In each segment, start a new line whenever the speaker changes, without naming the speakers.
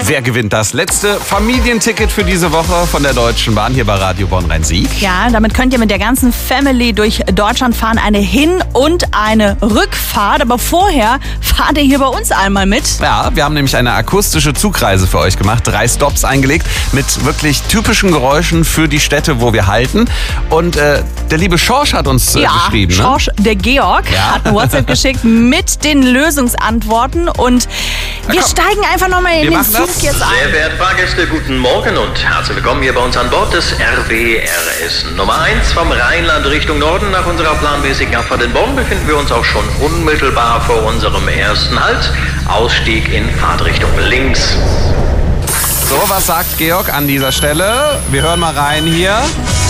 Wer gewinnt das letzte Familienticket für diese Woche von der Deutschen Bahn hier bei Radio Bonn-Rhein-Sieg?
Ja, damit könnt ihr mit der ganzen Family durch Deutschland fahren. Eine Hin- und eine Rückfahrt. Aber vorher fahrt ihr hier bei uns einmal mit.
Ja, wir haben nämlich eine akustische Zugreise für euch gemacht. 3 Stops eingelegt mit wirklich typischen Geräuschen für die Städte, wo wir halten. Und der liebe Schorsch hat uns geschrieben.
Schorsch, der Georg, hat eine WhatsApp geschickt mit den Lösungsantworten. Und wir steigen einfach nochmal in den Zug jetzt ein.
Sehr verehrte Fahrgäste, guten Morgen und herzlich willkommen hier bei uns an Bord des RWRS Nummer 1 vom Rheinland Richtung Norden. Nach unserer planmäßigen Abfahrt in Bonn befinden wir uns auch schon unmittelbar vor unserem ersten Halt. Ausstieg in Fahrtrichtung links.
So, was sagt Georg an dieser Stelle? Wir hören mal rein hier.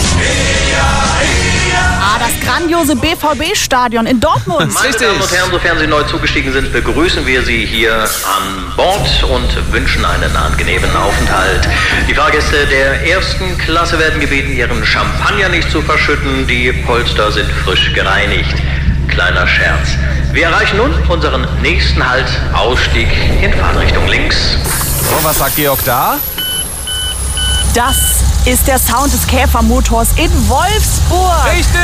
Das grandiose BVB-Stadion in Dortmund.
Meine Damen und Herren, sofern Sie neu zugestiegen sind, begrüßen wir Sie hier an Bord und wünschen einen angenehmen Aufenthalt. Die Fahrgäste der ersten Klasse werden gebeten, ihren Champagner nicht zu verschütten. Die Polster sind frisch gereinigt. Kleiner Scherz. Wir erreichen nun unseren nächsten Halt, Ausstieg in Fahrtrichtung links.
So, was sagt Georg da?
Das ist der Sound des Käfermotors in Wolfsburg.
Richtig!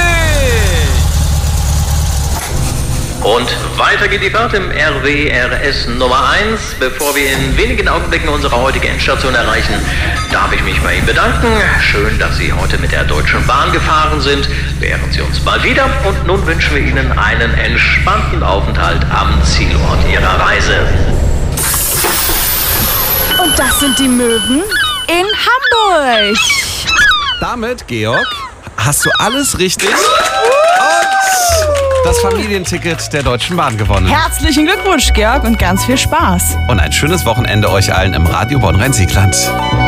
Und weiter geht die Fahrt im RWRS Nummer 1. Bevor wir in wenigen Augenblicken unsere heutige Endstation erreichen, darf ich mich bei Ihnen bedanken. Schön, dass Sie heute mit der Deutschen Bahn gefahren sind. Beehren Sie uns mal wieder. Und nun wünschen wir Ihnen einen entspannten Aufenthalt am Zielort Ihrer Reise.
Und das sind die Möwen in Hamburg.
Damit, Georg, hast du alles richtig und das Familienticket der Deutschen Bahn gewonnen.
Herzlichen Glückwunsch, Georg, und ganz viel Spaß.
Und ein schönes Wochenende euch allen im Radio Bonn-Rhein-Siegland.